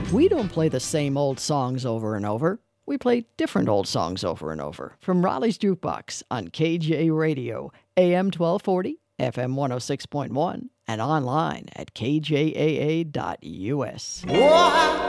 We don't play the same old songs over and over. We play different old songs over and over. From Raleigh's Jukebox on KJ Radio, AM 1240, FM 106.1, and online at kjaa.us. Oh,